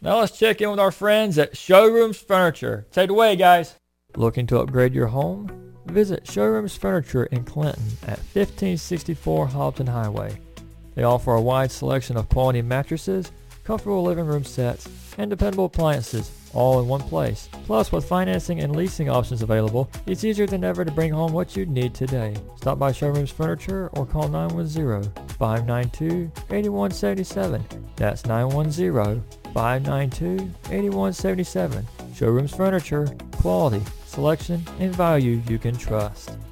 Now let's check in with our friends at Showrooms Furniture. Take it away, guys. Looking to upgrade your home? Visit Showrooms Furniture in Clinton at 1564 Hobbton Highway. They offer a wide selection of quality mattresses, comfortable living room sets, and dependable appliances, all in one place. Plus, with financing and leasing options available, it's easier than ever to bring home what you need today. Stop by Showrooms Furniture or call 910-592-8177. That's 910-592-8177. Showrooms Furniture, quality, selection, and value you can trust.